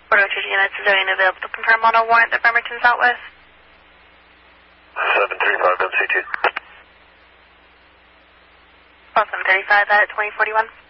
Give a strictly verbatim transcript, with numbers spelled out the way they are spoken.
Order two units, civilian available to confirm on a warrant that Bremerton's out with. seven thirty-five, W C two. seven thirty-five at twenty forty-one.